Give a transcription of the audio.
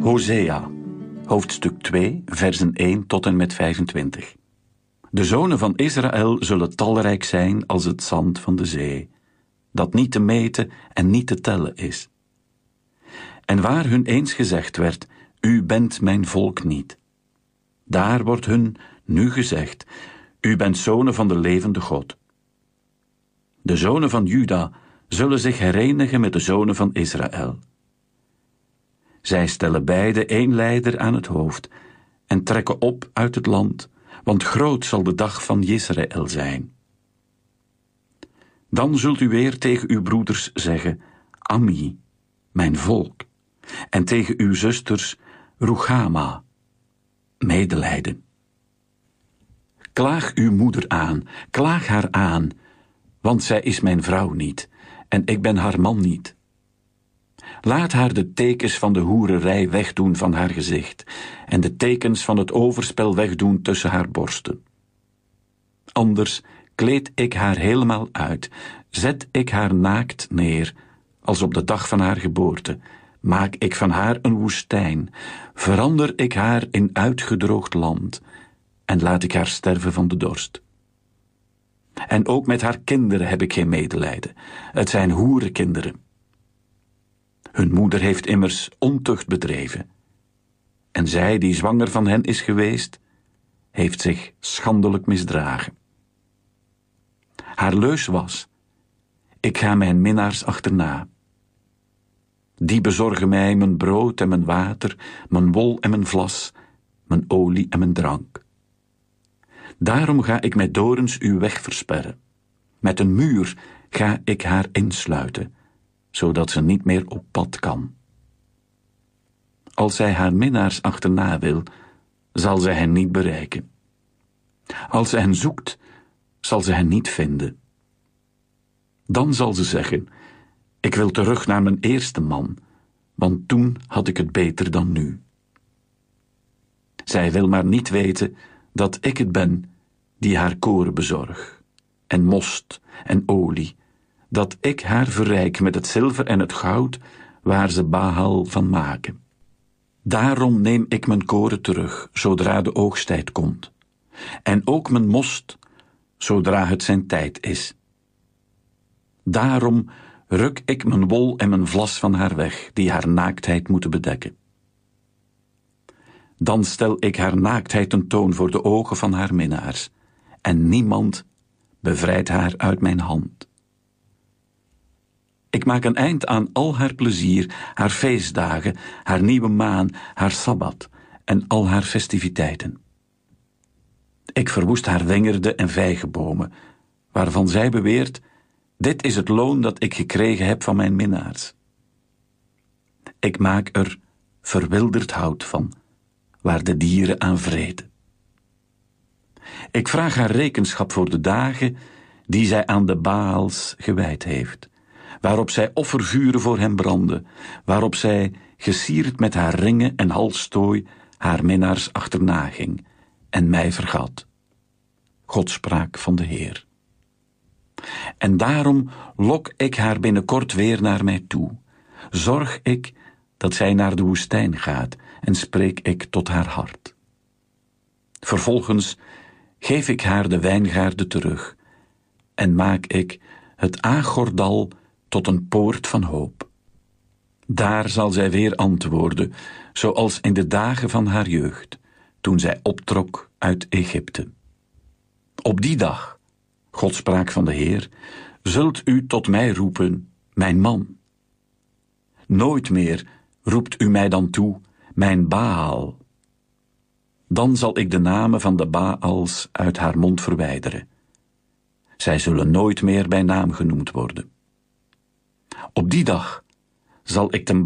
Hosea, hoofdstuk 2, versen 1 tot en met 25. De zonen van Israël zullen talrijk zijn als het zand van de zee, dat niet te meten en niet te tellen is. En waar hun eens gezegd werd, u bent mijn volk niet, daar wordt hun nu gezegd, u bent zonen van de levende God. De zonen van Juda zullen zich herenigen met de zonen van Israël. Zij stellen beide één leider aan het hoofd en trekken op uit het land, want groot zal de dag van Israël zijn. Dan zult u weer tegen uw broeders zeggen, Ammi, mijn volk, en tegen uw zusters, Ruchama, medelijden. Klaag uw moeder aan, klaag haar aan, want zij is mijn vrouw niet, en ik ben haar man niet. Laat haar de tekens van de hoererij wegdoen van haar gezicht, en de tekens van het overspel wegdoen tussen haar borsten. Anders kleed ik haar helemaal uit, zet ik haar naakt neer, als op de dag van haar geboorte, maak ik van haar een woestijn, verander ik haar in uitgedroogd land, en laat ik haar sterven van de dorst. En ook met haar kinderen heb ik geen medelijden, het zijn hoerenkinderen. Hun moeder heeft immers ontucht bedreven, en zij die zwanger van hen is geweest, heeft zich schandelijk misdragen. Haar leus was, ik ga mijn minnaars achterna. Die bezorgen mij mijn brood en mijn water, mijn wol en mijn vlas, mijn olie en mijn drank. Daarom ga ik met dorens uw weg versperren. Met een muur ga ik haar insluiten, zodat ze niet meer op pad kan. Als zij haar minnaars achterna wil, zal zij hen niet bereiken. Als ze hen zoekt, zal ze hen niet vinden. Dan zal ze zeggen, ik wil terug naar mijn eerste man, want toen had ik het beter dan nu. Zij wil maar niet weten dat ik het ben die haar koren bezorg, en most en olie, dat ik haar verrijk met het zilver en het goud, waar ze Baal van maken. Daarom neem ik mijn koren terug, zodra de oogsttijd komt, en ook mijn most, zodra het zijn tijd is. Daarom ruk ik mijn wol en mijn vlas van haar weg, die haar naaktheid moeten bedekken. Dan stel ik haar naaktheid tentoon voor de ogen van haar minnaars, en niemand bevrijdt haar uit mijn hand. Ik maak een eind aan al haar plezier, haar feestdagen, haar nieuwe maan, haar sabbat en al haar festiviteiten. Ik verwoest haar wingerde en vijgenbomen, waarvan zij beweert, dit is het loon dat ik gekregen heb van mijn minnaars. Ik maak er verwilderd hout van, waar de dieren aan vreten. Ik vraag haar rekenschap voor de dagen die zij aan de Baals gewijd heeft, waarop zij offervuren voor hem brandde, waarop zij, gesierd met haar ringen en halsstooi, haar minnaars achterna ging en mij vergat. Godspraak van de Heer. En daarom lok ik haar binnenkort weer naar mij toe. Zorg ik dat zij naar de woestijn gaat en spreek ik tot haar hart. Vervolgens geef ik haar de wijngaarden terug en maak ik het Agordal tot een poort van hoop. Daar zal zij weer antwoorden, zoals in de dagen van haar jeugd, toen zij optrok uit Egypte. Op die dag, Godspraak van de Heer, zult u tot mij roepen, mijn man. Nooit meer roept u mij dan toe, mijn Baal. Dan zal ik de namen van de Baals uit haar mond verwijderen. Zij zullen nooit meer bij naam genoemd worden. Op die dag zal ik ten